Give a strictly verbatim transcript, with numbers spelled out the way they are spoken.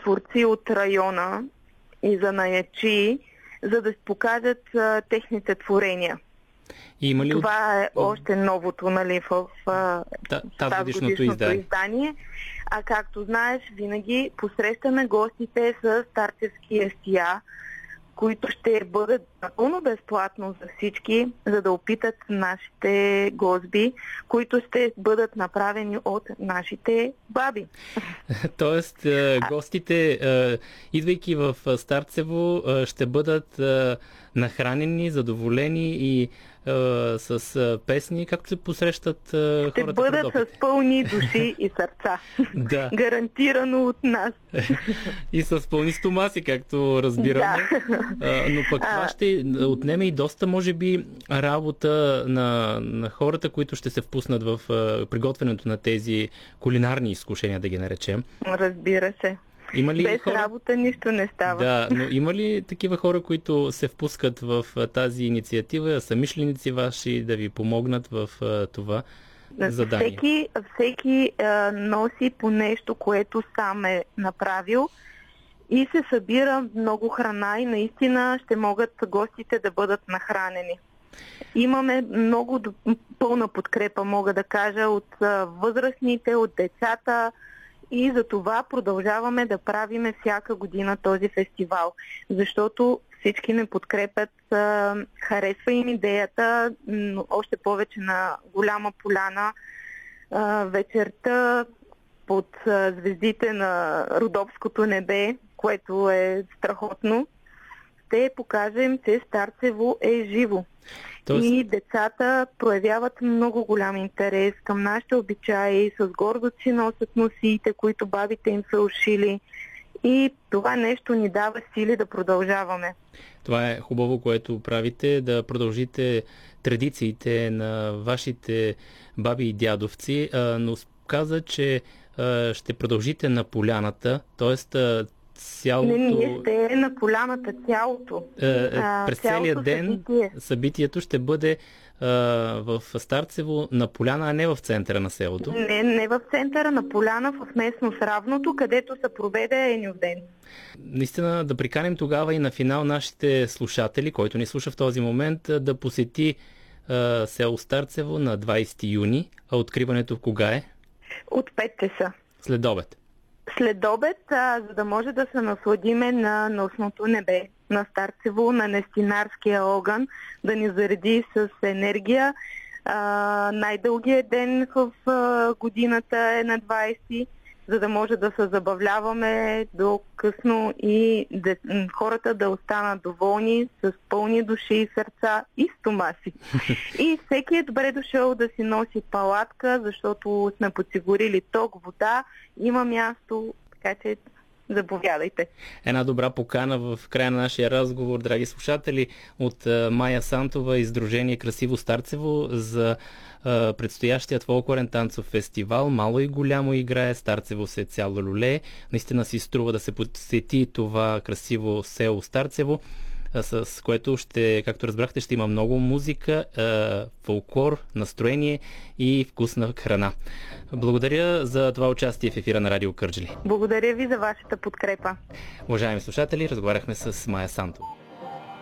творци от района и занаячи, за да покажат а, техните творения. И има ли... Това е още новото, нали, в, в Та, тази годишното издание. издание. А както знаеш, винаги посрещаме гостите с старцевски естия, които ще бъдат напълно безплатно за всички, за да опитат нашите гозби, които ще бъдат направени от нашите баби. Тоест, гостите, идвайки в Старцево, ще бъдат нахранени, задоволени и с песни, както се посрещат хората. Ще бъдат с пълни души и сърца. Да. Гарантирано от нас. И с пълни стомаси, както разбираме. Да. Но пък това ще отнеме и доста, може би, работа на, на хората, които ще се впуснат в приготвянето на тези кулинарни изкушения, да ги наречем. Разбира се. Има ли Без хора... работа нищо не става. Да, но има ли такива хора, които се впускат в тази инициатива, самишленици ваши, да ви помогнат в това задание? Всеки, всеки е, носи по нещо, което сам е направил и се събира много храна и наистина ще могат гостите да бъдат нахранени. Имаме много пълна подкрепа, мога да кажа, от възрастните, от децата. И за това продължаваме да правиме всяка година този фестивал, защото всички не подкрепят, харесва им идеята, още повече на голяма поляна, вечерта под звездите на Родопското небе, което е страхотно. Ще покажем, че Старцево е живо. Тоест... И децата проявяват много голям интерес към нашите обичаи, с гордост си носят носиите, които бабите им са ушили. И това нещо ни дава сили да продължаваме. Това е хубаво, което правите, да продължите традициите на вашите баби и дядовци, но каза, че ще продължите на поляната, т.е. цялото... Не, ние ще е на поляната цялото. Е, през целия ден събитие. събитието ще бъде е, в Старцево на поляна, а не в центъра на селото. Не, не в центъра на поляна, в местност Равното, където се проведе Еню ден. Наистина да приканим тогава и на финал нашите слушатели, който ни слуша в този момент, да посети е, село Старцево на двайсети юни. А откриването кога е? От пет часа. След обед. След обед, а, за да може да се насладиме на нощното небе на Старцево, на Нестинарския огън, да ни зареди с енергия. А, най-дългият ден в а, годината е на двайсети, за да може да се забавляваме до късно и да, хората да останат доволни с пълни души и сърца и стомаси. И всеки е добре дошъл да си носи палатка, защото сме подсигурили ток, вода, има място, така че заповядайте. Една добра покана в края на нашия разговор, драги слушатели, от Майя Сантова и Сдружение Красиво Старцево за uh, предстоящият фолклорен танцов фестивал. Мало и голямо играе, Старцево се цяло люлее. Наистина си струва да се посети това красиво село Старцево, с което ще, както разбрахте, ще има много музика, фолклор, настроение и вкусна храна. Благодаря за това участие в ефира на Радио Кърджали. Благодаря ви за вашата подкрепа. Уважаеми слушатели, разговаряхме с Майя Сантова.